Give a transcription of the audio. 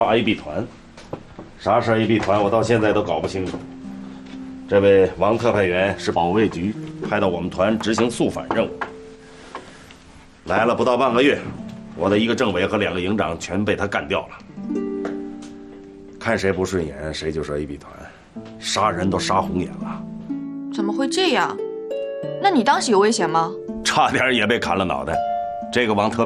AB 团，啥是 AB 团？我到现在都搞不清楚。这位王特派员是保卫局派到我们团执行肃反任务，来了不到半个月，我的一个政委和2个营长全被他干掉了。看谁不顺眼，谁就是 AB 团，杀人都杀红眼了。 怎么会这样？那你当时有危险吗？ 差点也被砍了脑袋。这个王特